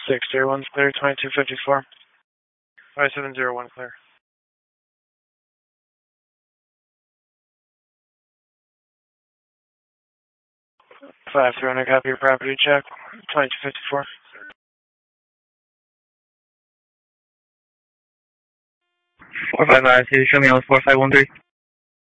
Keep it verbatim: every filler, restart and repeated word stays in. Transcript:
six zero one's clear, twenty-two fifty-four. five seven zero one clear. five three hundred, copy your property check, twenty-two fifty-four. four five five, show me on four five one three.